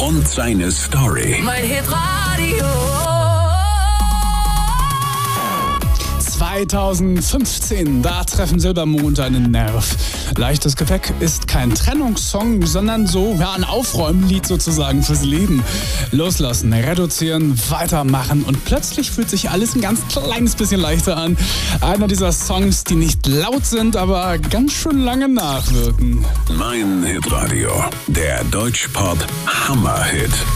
und seine Story. Mein Hitradio. 2015, da treffen Silbermond einen Nerv. Leichtes Gepäck ist kein Trennungssong, sondern so ein Aufräumlied sozusagen fürs Leben. Loslassen, reduzieren, weitermachen und plötzlich fühlt sich alles ein ganz kleines bisschen leichter an. Einer dieser Songs, die nicht laut sind, aber ganz schön lange nachwirken. Mein Hitradio, der Deutschpop Hammerhit.